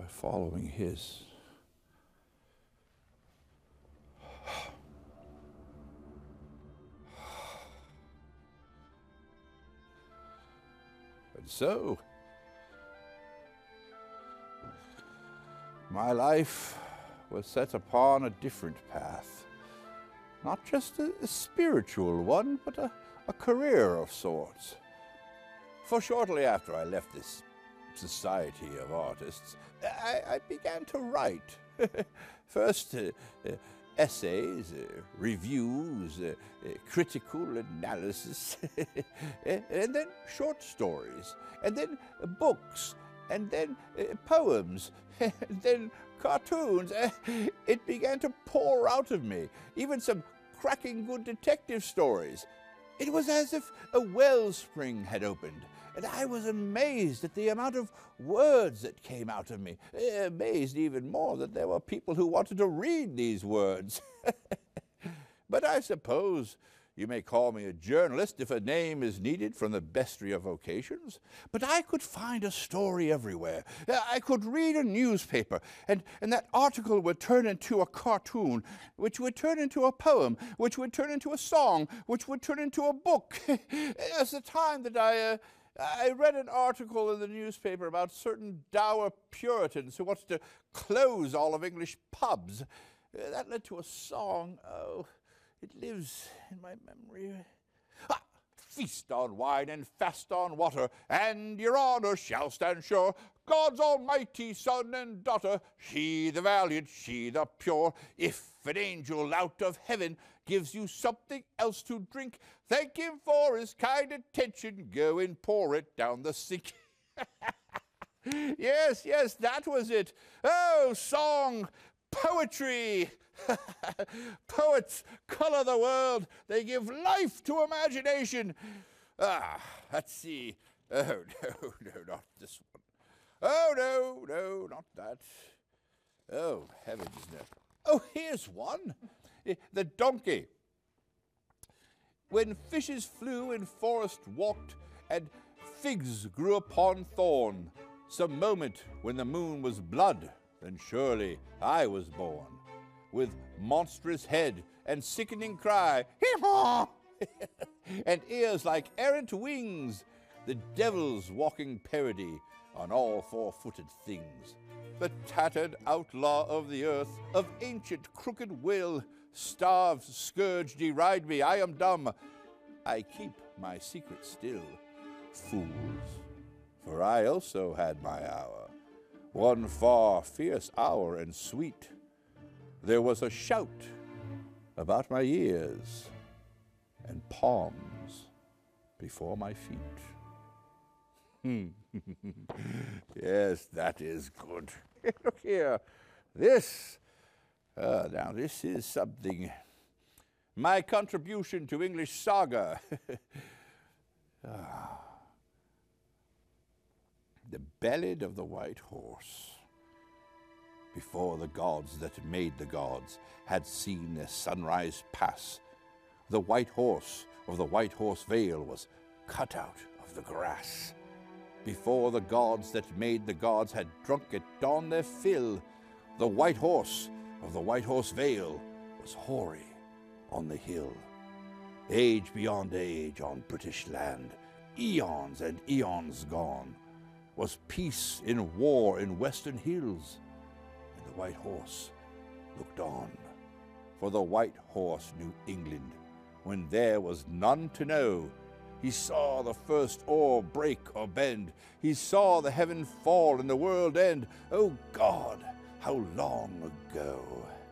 following his. And so, my life was set upon a different path. Not just a spiritual one, but a career of sorts. For shortly after I left this society of artists, I began to write. First, essays, reviews, critical analysis, and then short stories, and then books, and then poems, and then cartoons. It began to pour out of me, even some cracking good detective stories. It was as if a wellspring had opened, and I was amazed at the amount of words that came out of me, amazed even more that there were people who wanted to read these words. But I suppose you may call me a journalist if a name is needed from the bestiary of vocations. But I could find a story everywhere. I could read a newspaper, and that article would turn into a cartoon, which would turn into a poem, which would turn into a song, which would turn into a book. There's a time that I read an article in the newspaper about certain dour Puritans who wanted to close all of English pubs. That led to a song. Oh, it lives in my memory. Ah! Feast on wine and fast on water, and your honour shall stand sure. God's almighty son and daughter, she the valiant, she the pure. If an angel out of heaven gives you something else to drink, thank him for his kind attention. Go and pour it down the sink. Yes, that was it. Oh, song, poetry. Poets color the world. They give life to imagination. Let's see. Oh, no, not this one. Oh, no, not that. Oh, heavens, no. Oh, here's one. The donkey. When fishes flew and forest walked, and figs grew upon thorn, some moment when the moon was blood, then surely I was born. With monstrous head and sickening cry, hee-haw! And ears like errant wings, the devil's walking parody on all four-footed things. The tattered outlaw of the earth, of ancient crooked will, starved, scourged, deride me, I am dumb. I keep my secret still. Fools, for I also had my hour, one far fierce hour and sweet. There was a shout about my ears and palms before my feet. Yes, that is good. Look here. This is something. My contribution to English saga. The Ballad of the White Horse. Before the gods that made the gods had seen their sunrise pass, the white horse of the White Horse Vale was cut out of the grass. Before the gods that made the gods had drunk at dawn their fill, the white horse of the White Horse Vale was hoary on the hill. Age beyond age on British land, eons and eons gone, was peace in war in western hills. The white horse looked on, for the white horse knew England when there was none to know. He saw the first oar break or bend. He saw the heaven fall and the world end. Oh God, how long ago!